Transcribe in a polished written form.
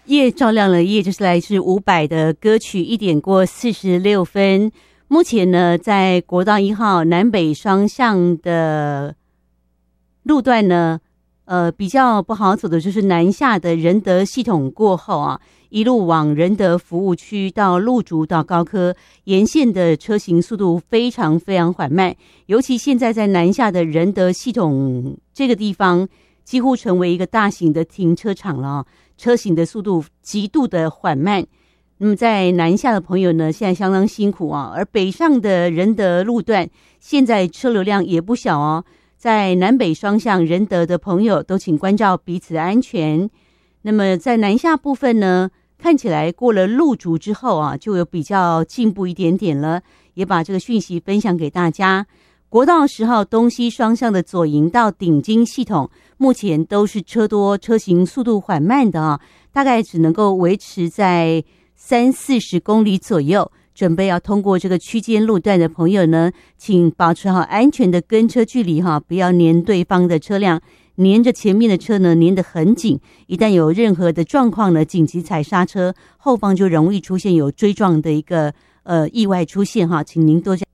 夜照亮了夜，就是来自伍佰的歌曲1点过46分。目前呢，在国道1号南北双向的路段呢，比较不好走的就是南下的仁德系统过后啊，一路往仁德服务区到路竹到高科沿线的车行速度非常非常缓慢，尤其现在在南下的仁德系统这个地方，几乎成为一个大型的停车场了啊，车行的速度极度的缓慢。那么在南下的朋友呢，现在相当辛苦啊，而北上的仁德路段现在车流量也不小哦。在南北双向仁德的朋友都请关照彼此的安全。那么在南下部分呢，看起来过了路竹之后啊，就有比较进步一点点了，也把这个讯息分享给大家。国道10号东西双向的左营到顶金系统目前都是车多，车行速度缓慢的啊，大概只能够维持在30-40公里左右。准备要通过这个区间路段的朋友呢，请保持好安全的跟车距离哈，不要黏对方的车辆，黏着前面的车呢，黏得很紧。一旦有任何的状况呢，紧急踩刹车，后方就容易出现有追撞的一个意外出现哈，请您多加